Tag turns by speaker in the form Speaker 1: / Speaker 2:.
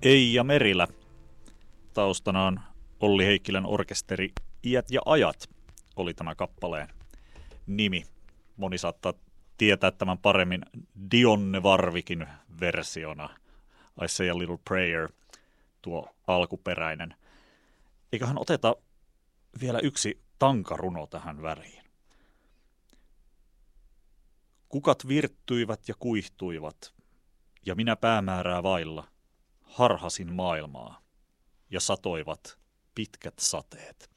Speaker 1: Eija Merilä. Taustana on Olli Heikkilän orkesteri Iät ja ajat oli tämä kappaleen nimi. Moni saattaa tietää tämän paremmin Dionne Warwickin versiona. I Say a Little Prayer, tuo alkuperäinen. Eiköhän oteta vielä yksi tankaruno tähän väriin. Kukat virttyivät ja kuihtuivat, ja minä päämäärää vailla harhasin maailmaa, ja satoivat pitkät sateet.